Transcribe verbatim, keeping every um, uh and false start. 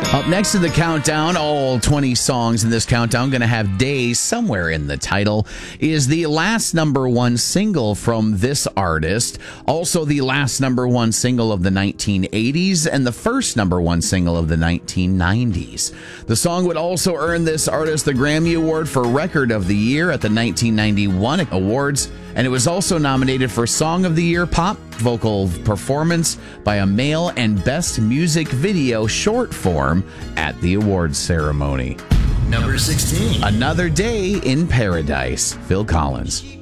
Up next in the countdown, all twenty songs in this countdown going to have Days somewhere in the title, is the last number one single from this artist, also the last number one single of the nineteen eighties, and the first number one single of the nineteen nineties. The song would also earn this artist the Grammy Award for Record of the Year at the nineteen ninety-one Awards, and it was also nominated for Song of the Year Pop Vocal Performance by a Male and Best Music Video Short Form at the awards ceremony. Number sixteen. Another Day in Paradise, Phil Collins.